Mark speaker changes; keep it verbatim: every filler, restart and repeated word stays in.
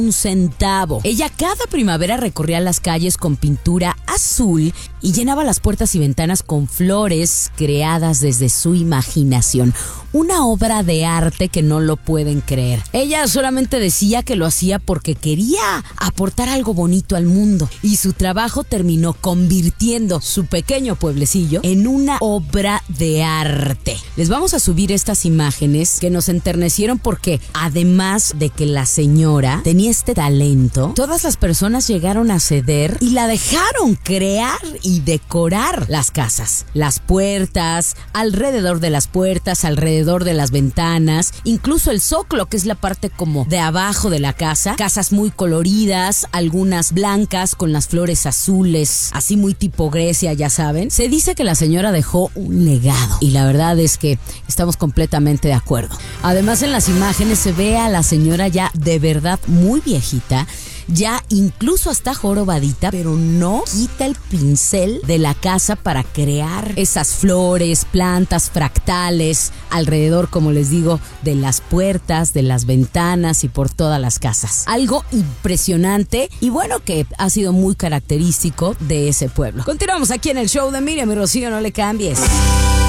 Speaker 1: un centavo. Ella cada primavera recorría las calles con pintura azul y llenaba las puertas y ventanas con flores creadas desde su imaginación. Una obra de arte que no lo pueden creer. Ella solamente decía que lo hacía porque quería aportar algo bonito al mundo, y su trabajo terminó convirtiendo su pequeño pueblecillo en una obra de arte. Les vamos a subir estas imágenes que nos enternecieron porque, además de que la señora tenía este talento, todas las personas llegaron a ceder y la dejaron crear y decorar las casas, las puertas, alrededor de las puertas, alrededor de las ventanas, incluso el zócalo, que es la parte como de abajo de la casa. Casas muy coloridas, algunas blancas con las flores azules, así muy tipo Grecia, ya saben. Se dice que la señora dejó un legado, y la verdad es que estamos completamente de acuerdo. Además, en las imágenes se ve a la señora ya de verdad muy viejita, ya incluso hasta jorobadita, pero no quita el pincel de la casa para crear esas flores, plantas, fractales alrededor, como les digo, de las puertas, de las ventanas y por todas las casas. Algo impresionante y bueno, que ha sido muy característico de ese pueblo. Continuamos aquí en el show de Miriam y Rocío, no le cambies.